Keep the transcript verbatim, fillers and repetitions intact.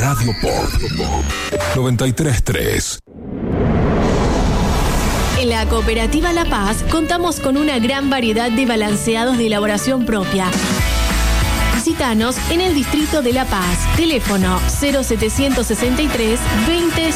Radio Pop noventa y tres punto tres. En la Cooperativa La Paz contamos con una gran variedad de balanceados de elaboración propia. Visítanos en el distrito de La Paz. Teléfono cero setecientos sesenta y tres veinte